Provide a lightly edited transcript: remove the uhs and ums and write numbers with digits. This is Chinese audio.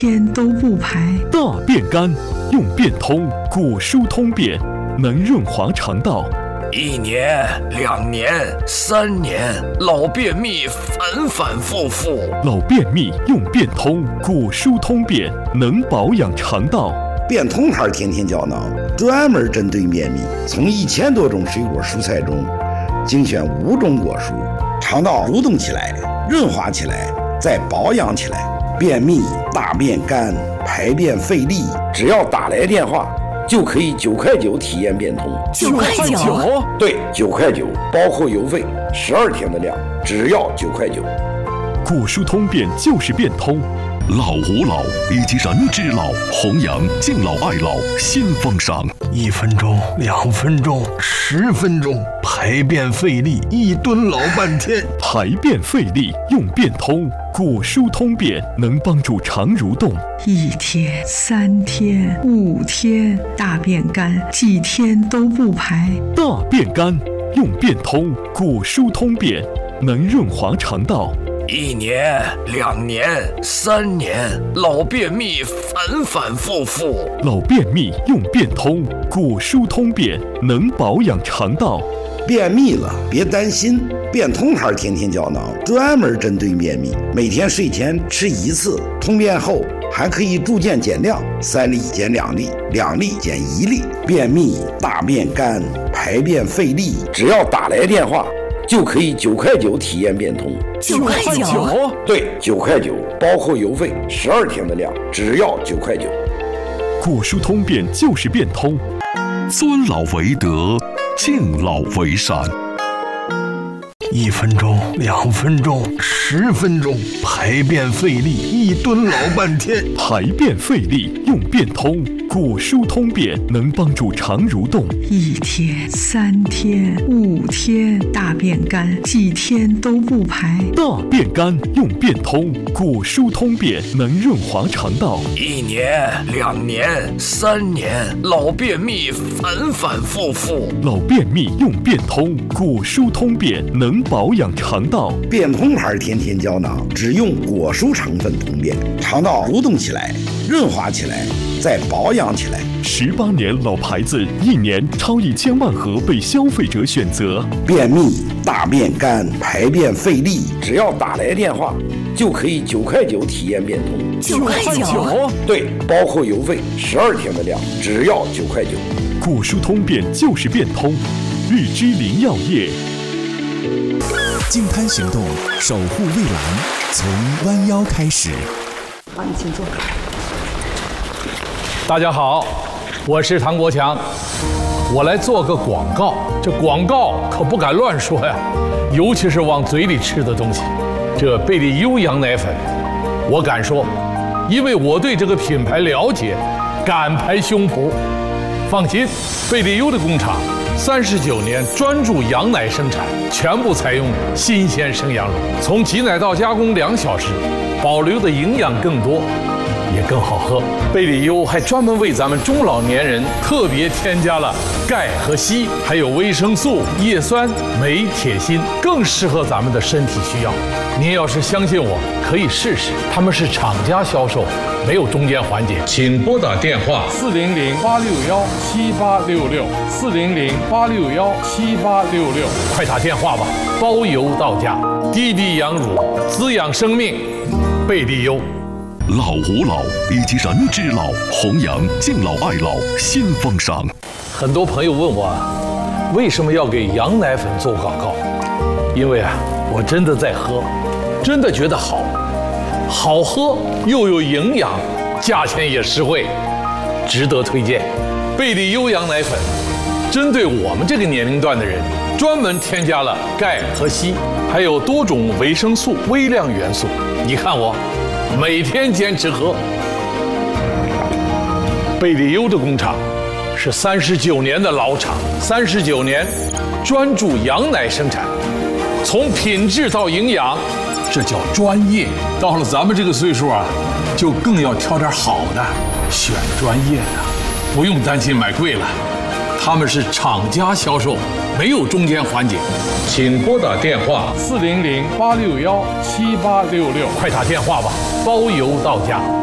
天都不排。 大便干，用便通，果蔬通便，能润滑肠道。 1年、2年、3年，老便秘反反复复。 老便秘用便通，果蔬通便，能保养肠道。 便通牌天天胶囊专门针对便秘，从1000多种水果蔬菜中精选5种果蔬，肠道蠕动起来，润滑起来，再保养起来。便秘、大便干、排便费力，只要打来电话，就可以9块9体验便通。 9块9？ 对，9块9，包括邮费，12天的量，只要9块9。 果蔬通便就是便通。 老吾老以及人之老，弘扬敬老爱老新风尚。 1分钟、2分钟、10分钟，排便费力，1蹲老半天。 排便费力用便通，果蔬通便，能帮助肠蠕动。 1天、3天、5天，大便干，几天都不排。 大便干用便通，果蔬通便，能润滑肠道。 1年、2年、3年，老便秘反反复复。 老便秘用便通，果蔬通便，能保养肠道。 便秘了别担心，便通牌天天胶囊专门针对便秘，每天睡前吃1次，通便后还可以逐渐减量，3粒减2粒，2粒减1粒。便秘、大便干、排便费力，只要打来电话，就可以9块9体验便通。 9块9？ 对，9块9，包括邮费，12天的量，只要9块9。 果蔬通便就是便通。 尊老为德，敬老为善。 1分钟、2分钟、10分钟，排便费力，1蹲老半天。 排便费力用便通，果蔬通便，能帮助肠蠕动。 1天、3天、5天，大便干，几天都不排。 大便干用便通，果蔬通便，能润滑肠道。 1年、2年、3年，老便秘反反复复。 老便秘用便通，果蔬通便，能保养肠道。 便通牌天天胶囊只用果蔬成分通便，肠道蠕动起来，润滑起来，再保养起来。 18年老牌子，1年超1000万盒被消费者选择。 便秘、大便干、排便费力，只要打来电话，就可以9块9体验便通。 9块9？ 对，包括邮费，12天的量，只要9块9。 果蔬通便就是便通。日之林药业。 净滩行动，守护蔚蓝，从弯腰开始。 好，你请坐。 大家好，我是唐国强，我来做个广告。这广告可不敢乱说呀，尤其是往嘴里吃的东西。这贝利优羊奶粉，我敢说，因为我对这个品牌了解，敢拍胸脯。放心，贝利优的工厂39年专注羊奶生产，全部采用新鲜生羊乳，从挤奶到加工2小时，保留的营养更多，也更好喝。贝利优还专门为咱们中老年人特别添加了钙和硒，还有维生素、叶酸、镁、铁、锌，更适合咱们的身体需要。您要是相信我，可以试试。他们是厂家销售，没有中间环节。请拨打电话400-861-7866，400-861-7866，快打电话吧，包邮到家。滴滴羊乳，滋养生命，贝利优。 老吾老以及人之老，弘扬敬老爱老新风尚。 很多朋友问我，为什么要给羊奶粉做广告？因为我真的在喝，真的觉得好，好喝又有营养，价钱也实惠，值得推荐。贝利优羊奶粉针对我们这个年龄段的人，专门添加了钙和硒，还有多种维生素、微量元素。你看我每天坚持喝。贝利优的工厂是39年的老厂，39年专注羊奶生产，从品质到营养，这叫专业。到了咱们这个岁数就更要挑点好的，选专业的，不用担心买贵了。他们是厂家销售，没有中间环节。请拨打电话400-861-7866，快打电话吧，包邮到家。